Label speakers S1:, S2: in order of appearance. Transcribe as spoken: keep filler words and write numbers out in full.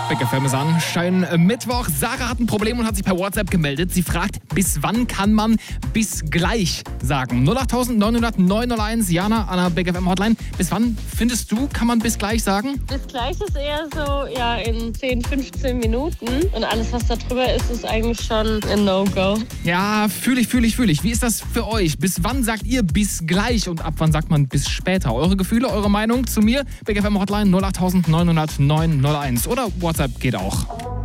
S1: Big F M ist an. Schönen Mittwoch. Sarah hat ein Problem und hat sich per WhatsApp gemeldet. Sie fragt, bis wann kann man bis gleich sagen? null acht neun null null neun null eins. Jana an der Big F M Hotline. Bis wann findest du, kann man bis gleich sagen?
S2: Bis gleich ist eher so, ja, in zehn, fünfzehn Minuten. Und alles, was da drüber ist, ist eigentlich schon ein No-Go.
S1: Ja, fühle ich, fühle ich, fühle ich. Wie ist das für euch? Bis wann sagt ihr bis gleich und ab wann sagt man bis später? Eure Gefühle, eure Meinung zu mir? Big F M Hotline null acht neun null null neun null eins. Oder WhatsApp geht auch.